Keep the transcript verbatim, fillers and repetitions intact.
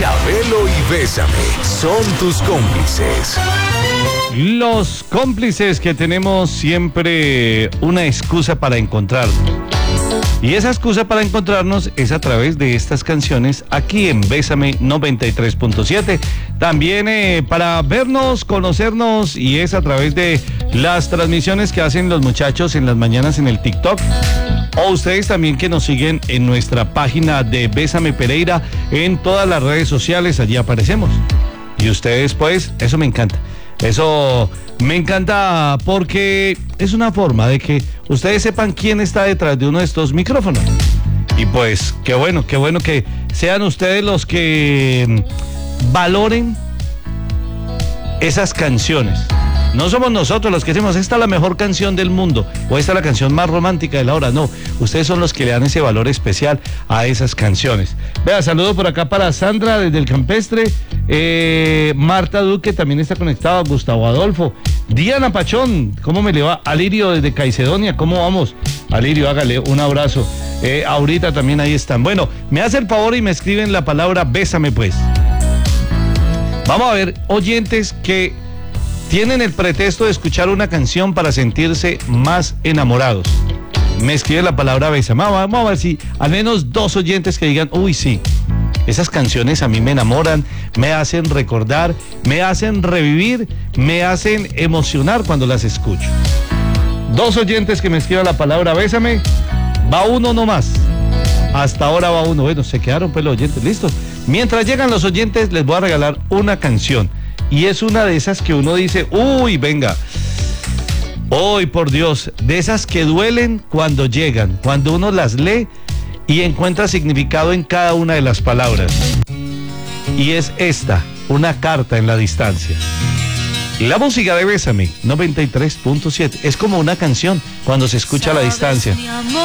Chabelo y Bésame son tus cómplices. Los cómplices que tenemos siempre una excusa para encontrarnos. Y esa excusa para encontrarnos es a través de estas canciones aquí en Bésame noventa y tres punto siete. También eh, para vernos, conocernos, y es a través de las transmisiones que hacen los muchachos en las mañanas en el TikTok. O ustedes también que nos siguen en nuestra página de Bésame Pereira en todas las redes sociales, allí aparecemos. Y ustedes pues, eso me encanta. Eso me encanta porque es una forma de que ustedes sepan quién está detrás de uno de estos micrófonos. Y pues, qué bueno, qué bueno que sean ustedes los que valoren esas canciones. No somos nosotros los que decimos, esta es la mejor canción del mundo, o esta es la canción más romántica de la hora. No, ustedes son los que le dan ese valor especial a esas canciones. Vea, saludo por acá para Sandra desde el Campestre, eh, Marta Duque también está conectada, Gustavo Adolfo, Diana Pachón, ¿cómo me le va? Alirio desde Caicedonia, ¿cómo vamos? Alirio, hágale un abrazo. Eh, ahorita también ahí están. Bueno, me hace el favor y me escriben la palabra Bésame pues. Vamos a ver oyentes que tienen el pretexto de escuchar una canción para sentirse más enamorados. Me escribe la palabra Bésame. Vamos a ver si al menos dos oyentes que digan, uy, sí, esas canciones a mí me enamoran, me hacen recordar, me hacen revivir, me hacen emocionar cuando las escucho. Dos oyentes que me escriban la palabra Bésame, va uno nomás. Hasta ahora va uno. Bueno, se quedaron pues los oyentes, listos. Mientras llegan los oyentes, les voy a regalar una canción. Y es una de esas que uno dice, uy, venga, uy, por Dios, de esas que duelen cuando llegan, cuando uno las lee y encuentra significado en cada una de las palabras. Y es esta, una carta en la distancia. La música de Bésame noventa y tres punto siete es como una canción cuando se escucha a la distancia.